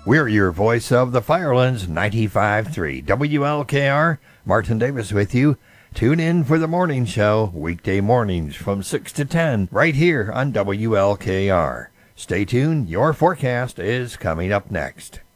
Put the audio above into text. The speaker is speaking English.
We're your voice of the Firelands, 95.3 WLKR. Martin Davis with you. Tune in for the morning show, weekday mornings from 6 to 10, right here on WLKR. Stay tuned. Your forecast is coming up next.